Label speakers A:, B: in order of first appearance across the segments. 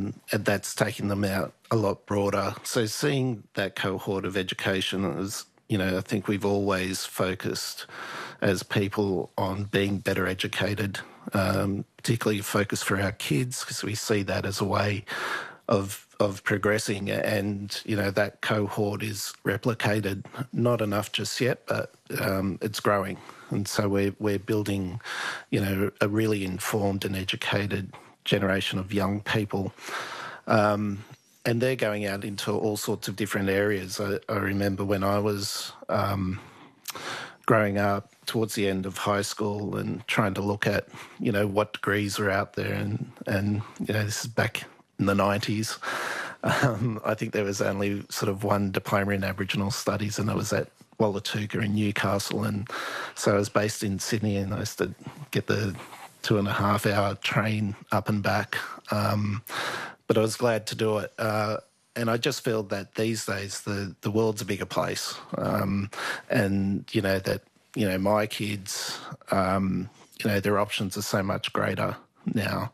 A: and that's taking them out a lot broader. So seeing that cohort of education is, I think we've always focused as people on being better educated, particularly focused for our kids, because we see that as a way of progressing, and that cohort is replicated. Not enough just yet, but it's growing, and so we're building, a really informed and educated generation of young people, and they're going out into all sorts of different areas. I remember when I was growing up towards the end of high school and trying to look at, what degrees are out there, and this is back in the 90s. I think there was only sort of one diploma in Aboriginal Studies, and it was at Wallatuka in Newcastle. And so I was based in Sydney, and I used to get the 2.5-hour train up and back. But I was glad to do it. And I just feel that these days the world's a bigger place. And, that, my kids, their options are so much greater now.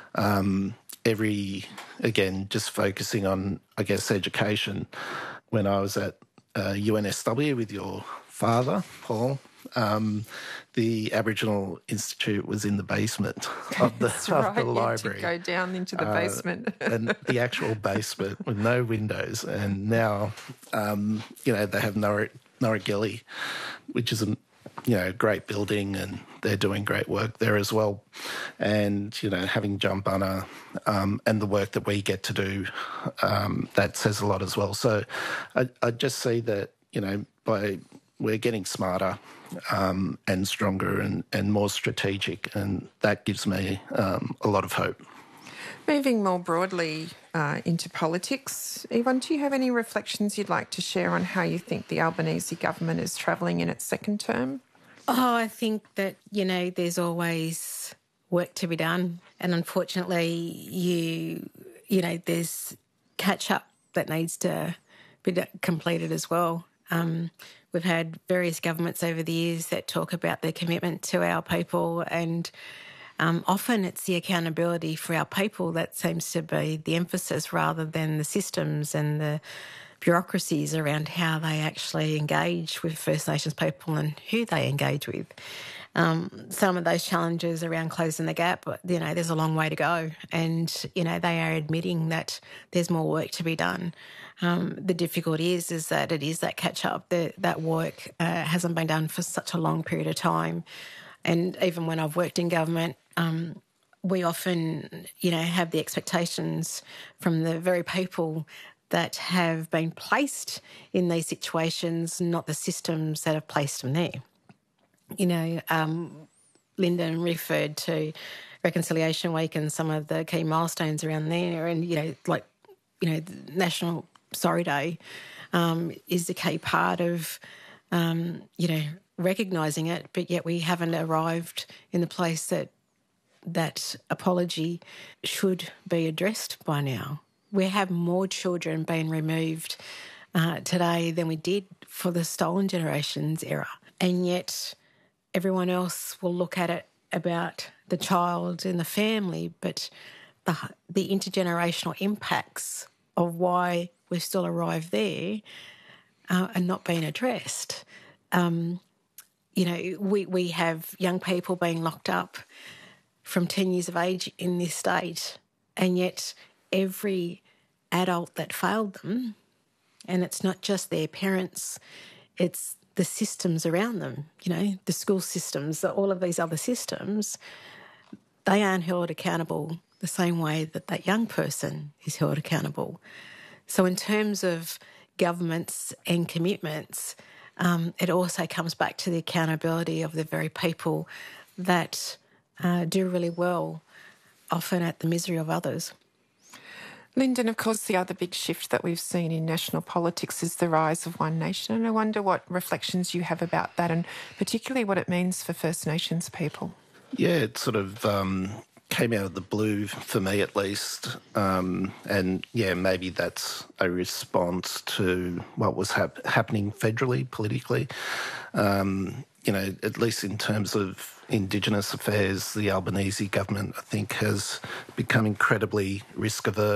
A: Just focusing on, I guess, education. When I was at UNSW with your father, Paul, the Aboriginal Institute was in the basement of the, of the library.
B: You had to go down into the basement.
A: And the actual basement with no windows. And now, they have Norrigilly, which is a great building, and they're doing great work there as well. And, having John Bunner and the work that we get to do, that says a lot as well. So I just see that, we're getting smarter and stronger and more strategic, and that gives me a lot of hope.
B: Moving more broadly into politics, Yvonne, do you have any reflections you'd like to share on how you think the Albanese government is travelling in its second term?
C: Oh, I think that, there's always work to be done. And unfortunately, there's catch-up that needs to be completed as well. We've had various governments over the years that talk about their commitment to our people, and often it's the accountability for our people that seems to be the emphasis, rather than the systems and the bureaucracies around how they actually engage with First Nations people and who they engage with. Some of those challenges around closing the gap, there's a long way to go, and, they are admitting that there's more work to be done. The difficulty is that it is that catch-up, that work hasn't been done for such a long period of time. And even when I've worked in government, we often, have the expectations from the very people that have been placed in these situations, not the systems that have placed them there. Lyndon referred to Reconciliation Week and some of the key milestones around there, and, National Sorry Day is the key part of, recognising it, but yet we haven't arrived in the place that apology should be addressed by now. We have more children being removed today than we did for the Stolen Generations era, and yet everyone else will look at it about the child and the family, but the intergenerational impacts of why we've still arrived there are not being addressed. We have young people being locked up from 10 years of age in this state, and yet every adult that failed them, and it's not just their parents, it's the systems around them, the school systems, all of these other systems, they aren't held accountable the same way that young person is held accountable. So in terms of governments and commitments, it also comes back to the accountability of the very people that do really well, often at the misery of others.
B: Lyndon, of course, the other big shift that we've seen in national politics is the rise of One Nation, and I wonder what reflections you have about that, and particularly what it means for First Nations people.
A: Yeah, it sort of came out of the blue for me, at least, and maybe that's a response to what was happening federally, politically. At least in terms of Indigenous affairs, the Albanese government, I think, has become incredibly risk-averse.